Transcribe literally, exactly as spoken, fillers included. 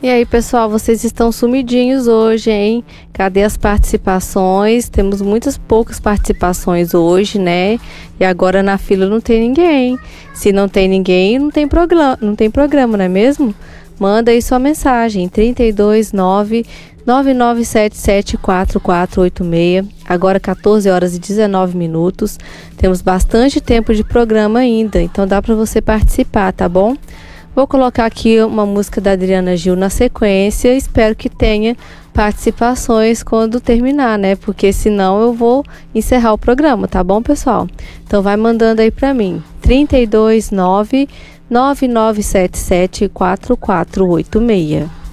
E aí, pessoal, vocês estão sumidinhos hoje, hein? Cadê as participações? Temos muitas poucas participações hoje, né? E agora na fila não tem ninguém. Se não tem ninguém, não tem programa, não tem programa, não é mesmo? Manda aí sua mensagem, trinta e dois, nove, nove nove sete sete, quatro quatro oito seis. Agora quatorze horas e dezenove minutos. Temos bastante tempo de programa ainda, então dá para você participar, tá bom? Vou colocar aqui uma música da Adriana Gil na sequência. Espero que tenha participações quando terminar, né? Porque senão eu vou encerrar o programa, tá bom, pessoal? Então vai mandando aí para mim. trinta e dois, nove, nove nove sete sete, quatro quatro oito seis.